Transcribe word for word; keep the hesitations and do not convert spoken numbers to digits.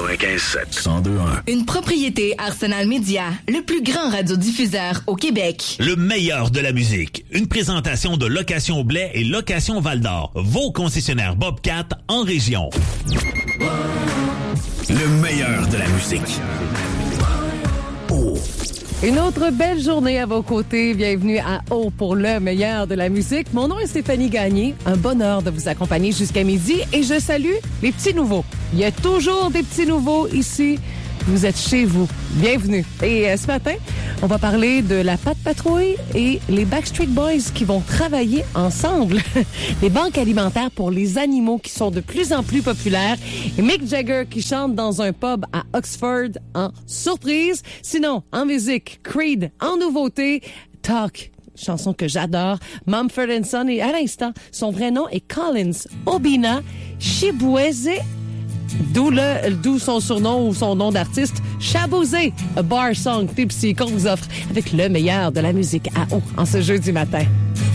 quatre-vingt-quinze sept. cent deux un. Une propriété Arsenal Média, le plus grand radiodiffuseur au Québec. Le meilleur de la musique. Une présentation de Location Blais et Location Val-d'Or. Vos concessionnaires Bobcat en région. Le meilleur de la musique. Oh. Une autre belle journée à vos côtés. Bienvenue à O pour le meilleur de la musique. Mon nom est Stéphanie Gagné. Un bonheur de vous accompagner jusqu'à midi et je salue les petits nouveaux. Il y a toujours des petits nouveaux ici. Vous êtes chez vous. Bienvenue. Et euh, ce matin, on va parler de la Pat Patrouille et les Backstreet Boys qui vont travailler ensemble. Les banques alimentaires pour les animaux qui sont de plus en plus populaires. Et Mick Jagger qui chante dans un pub à Oxford en surprise. Sinon, en musique, Creed en nouveauté, Talk. Chanson que j'adore. Mumford and Son et à l'instant, son vrai nom est Collins Obina Chibueze. D'où, le, d'où son surnom ou son nom d'artiste, Chabouzé, a bar song tipsy qu'on vous offre avec le meilleur de la musique à eau en ce jeudi matin.